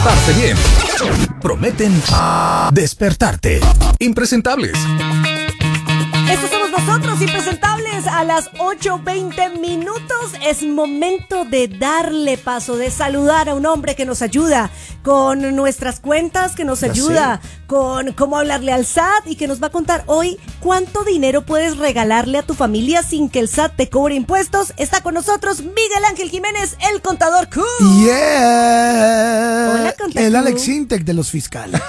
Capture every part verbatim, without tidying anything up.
portarse bien. Prometen despertarte. Impresentables. Estos somos nosotros, impresentables, a las ocho veinte minutos. Es momento de darle paso, de saludar a un hombre que nos ayuda con nuestras cuentas, que nos ayuda con cómo hablarle al S A T y que nos va a contar hoy cuánto dinero puedes regalarle a tu familia sin que el S A T te cobre impuestos. Está con nosotros Miguel Ángel Jiménez, el contador Q. Yeah. Hola, contador. El Alex Intec de los fiscales.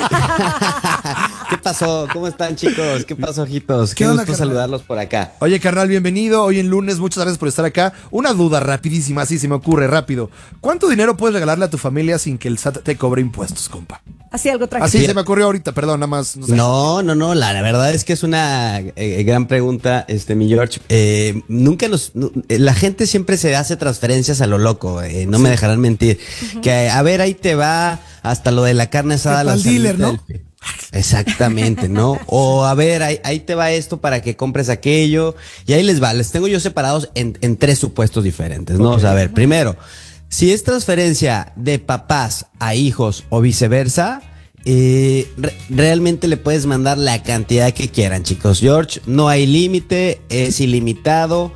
¿Qué pasó? ¿Cómo están, chicos? ¿Qué pasó, ojitos? Qué, ¿Qué onda, gusto carnal? saludarlos por acá. Oye, carnal, bienvenido. Hoy en lunes, muchas gracias por estar acá. Una duda rapidísima, así se me ocurre, rápido. ¿Cuánto dinero puedes regalarle a tu familia sin que el S A T te cobre impuestos, compa? Así algo tranquilo. Así se me ocurrió ahorita, perdón, nada más. No, sé. No, no, no, la, la verdad es que es una eh, gran pregunta, este, mi George. Eh, nunca nos, nu- eh, la gente siempre se hace transferencias a lo loco, eh, no me dejarán mentir. Uh-huh. Que, a ver, ahí te va hasta lo de la carne asada. El dealer, ¿no? Del... Exactamente, ¿no? O a ver, ahí, ahí te va esto para que compres aquello. Y ahí les va, les tengo yo separados en, en tres supuestos diferentes, ¿no? Okay. O sea, a ver, primero, si es transferencia de papás a hijos o viceversa, eh, re- realmente le puedes mandar la cantidad que quieran, chicos. George, no hay límite, es ilimitado.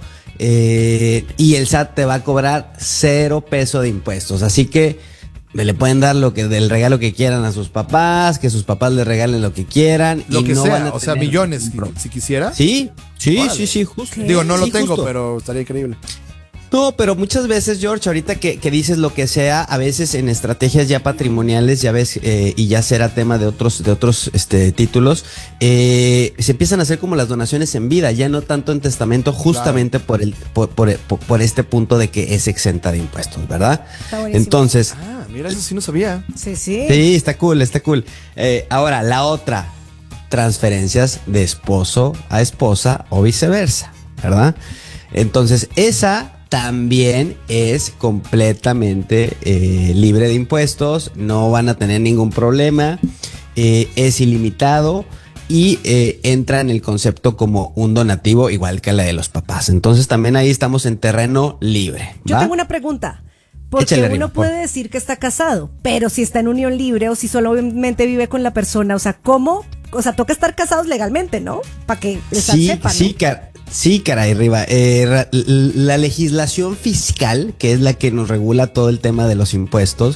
Eh, y el S A T te va a cobrar cero peso de impuestos. Así que le pueden dar lo que del regalo que quieran a sus papás, que sus papás le regalen lo que quieran. Lo y que no sea, van a o sea, tener millones, si, pro- si quisiera. Sí, sí, Órale. sí, sí, justo. Digo, no lo Sí, tengo, justo. pero estaría increíble. No, pero muchas veces, George, ahorita que, que dices lo que sea, a veces en estrategias ya patrimoniales, ya ves, eh, y ya será tema de otros, de otros este, títulos, eh, se empiezan a hacer como las donaciones en vida, ya no tanto en testamento, justamente claro. por el, por, por, por, por este punto de que es exenta de impuestos, ¿verdad? Está buenísimo. Entonces. Ah, mira, eso sí no sabía. Sí, sí. Sí, está cool, está cool. Eh, ahora, la otra, transferencias de esposo a esposa o viceversa, ¿verdad? Entonces, esa también es completamente eh, libre de impuestos, no van a tener ningún problema, eh, es ilimitado y eh, entra en el concepto como un donativo igual que la de los papás. Entonces también ahí estamos en terreno libre. Yo ¿va? tengo una pregunta. Porque Échale uno arriba, puede por... decir que está casado, pero si está en unión libre o si solamente vive con la persona, o sea, ¿cómo? O sea, toca estar casados legalmente, ¿no? Para que les sí, sepan, sí, ¿no? car sí, caray, Riva. Eh, ra- la legislación fiscal, que es la que nos regula todo el tema de los impuestos,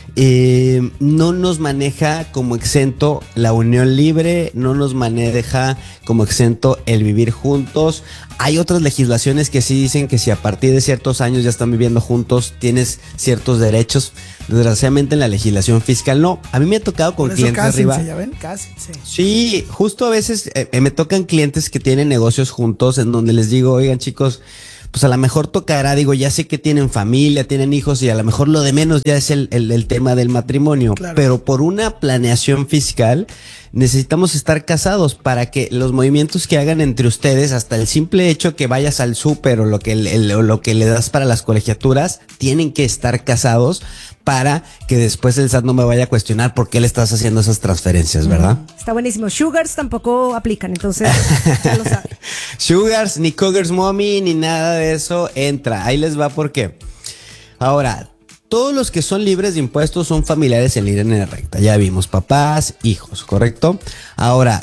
eh, no nos maneja como exento la unión libre, no nos maneja como exento el vivir juntos. Hay otras legislaciones que sí dicen que si a partir de ciertos años ya están viviendo juntos, tienes ciertos derechos. Desgraciadamente en la legislación fiscal no. A mí me ha tocado con Por eso clientes cásense, arriba. ya ven, cásense. Sí, justo a veces eh, me tocan clientes que tienen negocios juntos en donde les digo, oigan chicos, pues a lo mejor tocará, digo, ya sé que tienen familia, tienen hijos y a lo mejor lo de menos ya es el, el, el tema del matrimonio, claro. Pero por una planeación fiscal necesitamos estar casados para que los movimientos que hagan entre ustedes, hasta el simple hecho que vayas al súper o lo que el, el, o lo que le das para las colegiaturas, tienen que estar casados para que después el S A T no me vaya a cuestionar por qué le estás haciendo esas transferencias, ¿verdad? Está buenísimo. Sugars tampoco aplican, entonces ya lo saben. Sugars, ni Cougars Mommy, ni nada de eso entra. Ahí les va por qué. Ahora, todos los que son libres de impuestos son familiares en línea recta. Ya vimos, papás, hijos, ¿correcto? Ahora,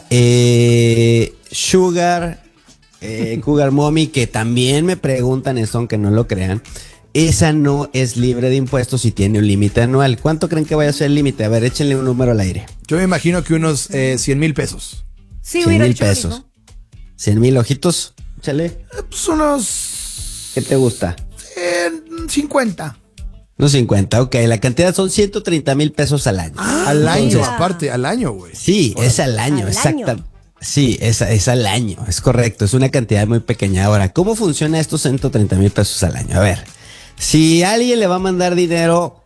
eh, Sugar, eh, Cougar Mommy, que también me preguntan esto, aunque no lo crean. Esa no es libre de impuestos y tiene un límite anual. ¿Cuánto creen que vaya a ser el límite? A ver, échenle un número al aire. Yo me imagino que unos eh, cien mil pesos. Sí, cien hubiera mil dicho lo pesos. mismo. cien mil ojitos, échale. Eh, pues unos ¿Qué te gusta? eh, cincuenta. Unos cincuenta, ok. La cantidad son ciento treinta mil pesos al año. Ah, al año, mira. aparte, al año, güey. Sí, Órale. es al año, Al exacta. año. Sí, es, es al año, es correcto. Es una cantidad muy pequeña. Ahora, ¿cómo funciona estos ciento treinta mil pesos al año? A ver, si alguien le va a mandar dinero,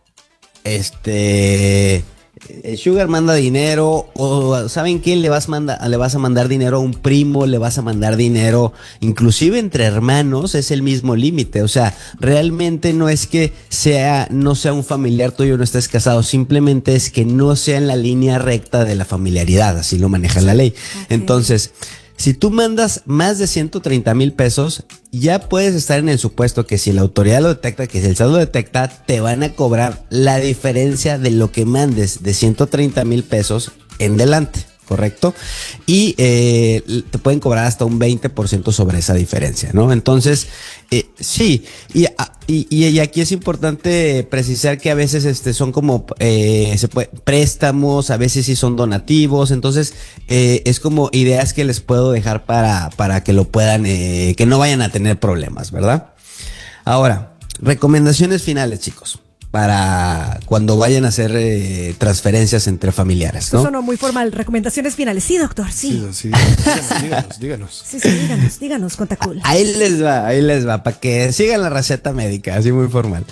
este... el Sugar manda dinero, o ¿saben qué? Le vas, manda, le vas a mandar dinero a un primo, le vas a mandar dinero, inclusive entre hermanos es el mismo límite. O sea, realmente no es que sea, no sea un familiar tuyo, no estés casado, simplemente es que no sea en la línea recta de la familiaridad, así lo maneja la ley. Okay. Entonces, Si tú mandas más de ciento treinta mil pesos, ya puedes estar en el supuesto que si la autoridad lo detecta, que si el S A T lo detecta, te van a cobrar la diferencia de lo que mandes de ciento treinta mil pesos en delante. ¿Correcto? Y eh, te pueden cobrar hasta un veinte por ciento sobre esa diferencia, ¿no? Entonces, eh, sí, y, y, y aquí es importante precisar que a veces este, son como eh, se puede, préstamos, a veces sí son donativos, entonces eh, es como ideas que les puedo dejar para, para que lo puedan, eh, que no vayan a tener problemas, ¿verdad? Ahora, recomendaciones finales, chicos, para cuando vayan a hacer eh, transferencias entre familiares, ¿no? Eso sonó muy formal. Recomendaciones finales. Sí, doctor, sí. Sí, sí, díganos, díganos, díganos. Sí, sí, díganos, díganos, Contacul. Ahí les va, ahí les va, para que sigan la receta médica, así muy formal.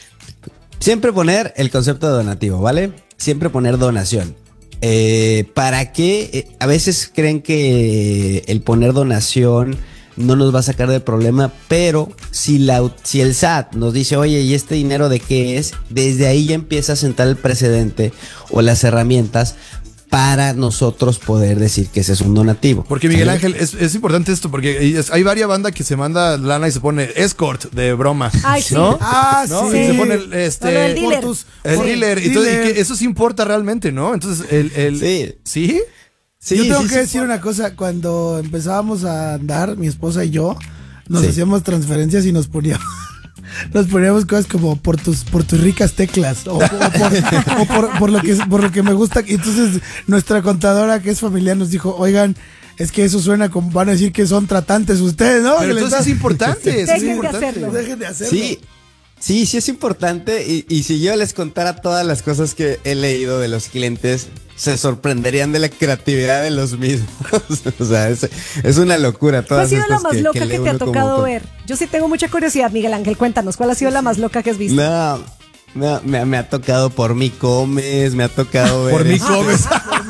Siempre poner el concepto de donativo, ¿vale? Siempre poner donación. Eh, ¿Para qué? Eh, a veces creen que el poner donación no nos va a sacar del problema, pero si, la, si el S A T nos dice, oye, ¿y este dinero de qué es? Desde ahí ya empieza a sentar el precedente o las herramientas para nosotros poder decir que ese es un donativo. Porque Miguel ¿Sale? Ángel, es, es importante esto, porque es- hay varias bandas que se manda lana y se pone escort de broma. Ay, sí. ¿No? Ah, ¿No? sí. Y se pone el, este, O lo del dealer. Por tus- el por- dealer. Y, todo- y que eso sí importa realmente, ¿no? Entonces, el... el Sí. ¿Sí? Sí, yo tengo sí, que sí. decir una cosa, cuando empezábamos a andar, mi esposa y yo, nos Sí. hacíamos transferencias y nos poníamos, nos poníamos cosas como por tus, por tus ricas teclas, o, o por, o por- por lo que, por lo que me gusta. Y entonces nuestra contadora, que es familiar, nos dijo, oigan, es que eso suena como, van a decir que son tratantes ustedes, ¿no? Pero Que les entonces es dan- importante. eso es Dejen de importante. hacerlo. Dejen de hacerlo. Sí, sí, sí es importante. Y, y si yo les contara todas las cosas que he leído de los clientes, se sorprenderían de la creatividad de los mismos. O sea, es, es una locura. ¿Cuál ha Todas sido la estas más loca que, lee te ha uno como tocado con- ver? Yo sí tengo mucha curiosidad, Miguel Ángel. Cuéntanos, ¿cuál ha sido la más loca que has visto? No, no me, me ha tocado por mí comes, me ha tocado ver. Por mí este- comes.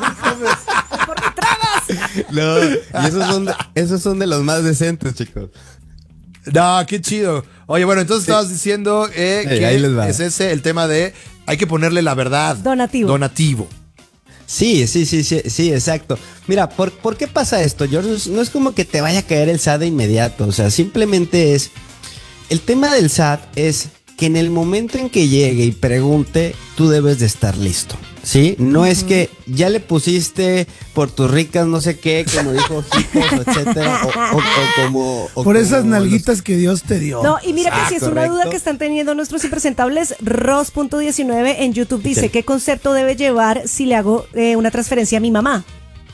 ¡Por qué tragas! No, y esos son, de, esos son de los más decentes, chicos. No, qué chido. Oye, bueno, entonces estabas diciendo eh, Ey, que ahí les va. es ese el tema de hay que ponerle la verdad. Donativo. Donativo. Sí, sí, sí, sí, sí, exacto. Mira, ¿por, ¿por qué pasa esto, George? No es como que te vaya a caer el S A T de inmediato, o sea, simplemente es... El tema del S A T es que en el momento en que llegue y pregunte, tú debes de estar listo, ¿sí? No es que ya le pusiste por tus ricas no sé qué, como dijo Hijos, etcétera, o, o- o como... o Por como esas los- nalguitas que Dios te dio. No, y mira que Ah, si es una correcto. duda que están teniendo nuestros impresentables, Ross punto diecinueve en YouTube dice, Sí. ¿qué concepto debe llevar si le hago eh, una transferencia a mi mamá?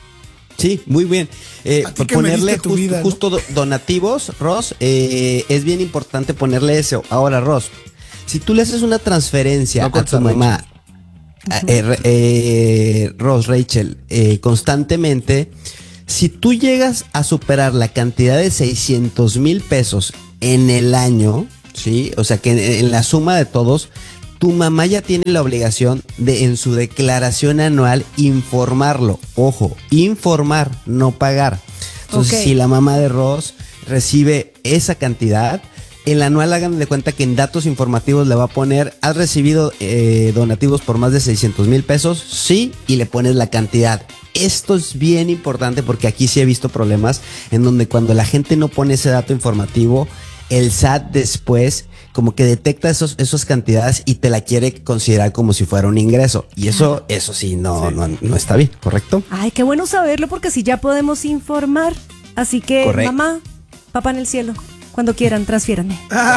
Sí, muy bien. Eh, A ti que ponerle me diste tu jus- vida, ¿no? justo do- donativos, Ross, eh, es bien importante ponerle eso. Ahora, Ross, si tú le haces una transferencia No a cortes tu a mamá, a- eh, re- eh, Ross, Rachel, eh, constantemente, si tú llegas a superar la cantidad de seiscientos mil pesos en el año, ¿sí? O sea que en, en la suma de todos, tu mamá ya tiene la obligación de en su declaración anual informarlo. Ojo, informar, no pagar. Entonces, Ok. si la mamá de Ross recibe esa cantidad, el anual hagan de cuenta que en datos informativos le va a poner, ¿has recibido eh, donativos por más de seiscientos mil pesos? Sí, y le pones la cantidad. Esto es bien importante porque aquí sí he visto problemas en donde cuando la gente no pone ese dato informativo, el S A T después como que detecta esos, esas cantidades y te la quiere considerar como si fuera un ingreso. Y eso, eso sí, no, no, no está bien, ¿correcto? Ay, qué bueno saberlo porque así ya podemos informar. Así que, Correcto. mamá, papá en el cielo, cuando quieran, transfiéranme.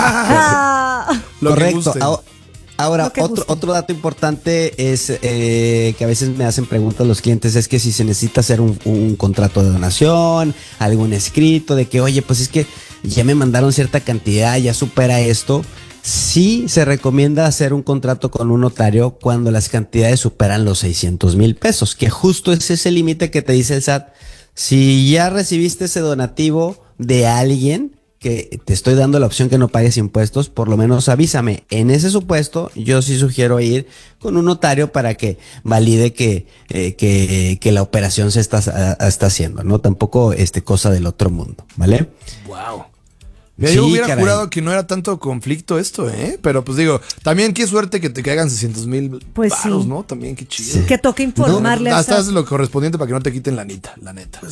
Ah. Lo que Correcto. guste. Ahora- Ahora, Lo que otro, guste. otro dato importante es eh, que a veces me hacen preguntas los clientes, es que si se necesita hacer un, un contrato de donación, algún escrito de que, oye, pues es que ya me mandaron cierta cantidad, ya supera esto. Sí se recomienda hacer un contrato con un notario cuando las cantidades superan los seiscientos mil pesos, que justo es ese límite que te dice el S A T. Si ya recibiste ese donativo de alguien, que te estoy dando la opción que no pagues impuestos, por lo menos avísame. En ese supuesto, yo sí sugiero ir con un notario para que valide que, eh, que, que la operación se está, a- está haciendo, ¿no? Tampoco este, cosa del otro mundo, ¿vale? Wow. Mira, yo Sí, hubiera caray. jurado que no era tanto conflicto esto, ¿eh? Pero pues digo, también qué suerte que te caigan seiscientos mil Pues varos, sí. ¿no? También qué chido. Que toque informarle a Hasta esa- haces lo correspondiente para que no te quiten la neta, la neta. Pues sí.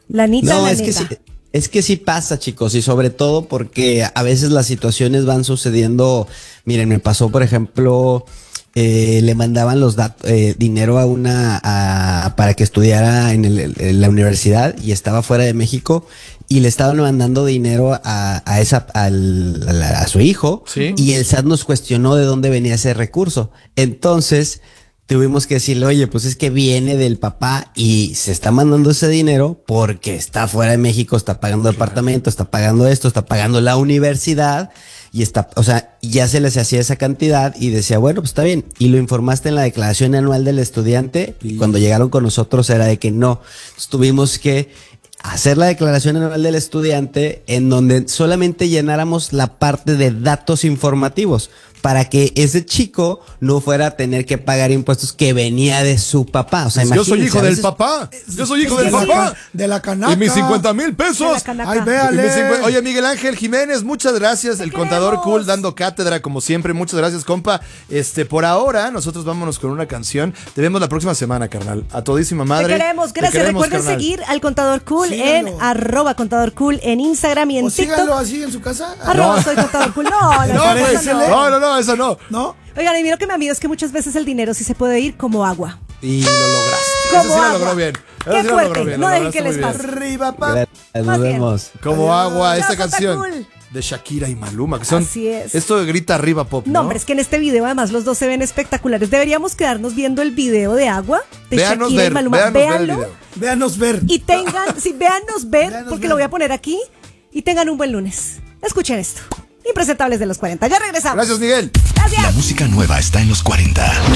Lanita, No, la es que neta. sí, es que sí pasa, chicos, y sobre todo porque a veces las situaciones van sucediendo. Miren, me pasó, por ejemplo, eh, le mandaban los dat- eh, dinero a una a- para que estudiara en, el- en la universidad y estaba fuera de México y le estaban mandando dinero a, a esa al- a, la- a su hijo Sí. y el S A T nos cuestionó de dónde venía ese recurso. Entonces tuvimos que decirle, oye, pues es que viene del papá y se está mandando ese dinero porque está fuera de México, está pagando departamento, está pagando esto, está pagando la universidad y está, o sea, ya se les hacía esa cantidad y decía, bueno, pues está bien. Y lo informaste en la declaración anual del estudiante y cuando llegaron con nosotros era de que no. Entonces, tuvimos que hacer la declaración anual del estudiante en donde solamente llenáramos la parte de datos informativos para que ese chico no fuera a tener que pagar impuestos que venía de su papá. O sea, Yo soy imagínense, hijo a del veces- papá. Yo soy hijo Es del de la papá. ca- de la canaca. Y mis cincuenta mil De pesos. la canaca. Ay, Y véale. mis cincuenta Oye, Miguel Ángel Jiménez, muchas gracias. El contador queremos. cool dando cátedra como siempre. Muchas gracias, compa. Este, por ahora, nosotros vámonos con una canción. Te vemos la próxima semana, carnal. A todísima madre. Te queremos, Te gracias. queremos, Recuerden carnal. seguir al Contador Cool Síganlo. en arroba Contador Cool en Instagram y en O síganlo TikTok. así en su casa. Arroba soy Contador Cool. No, no, No, no, güey, eso no. no, no, no, eso no. ¿No? Oigan, y mira que me amigo es que muchas veces el dinero sí se puede ir como agua. Y lo lograste. Como Eso sí lo agua. logró bien. Eso Qué sí lo fuerte. logró bien, No lo dejen lograste que les muy bien. pase. Arriba, pa. Gracias, nos Más bien. vemos. Como agua, esta Adiós, canción Cool. de Shakira y Maluma, que son Así es. esto de grita arriba pop, ¿no? No, hombre, es que en este video además los dos se ven espectaculares. Deberíamos quedarnos viendo el video de agua de Véanos Shakira ver, y Maluma. véanos ver el Véanlo video. Véanos ver. y tengan, sí, véannos ver, Véanos porque ver. lo voy a poner aquí y tengan un buen lunes. Escuchen esto. Impresentables de los cuarenta. Ya regresamos. Gracias, Miguel. Gracias. La música nueva está en los cuarenta.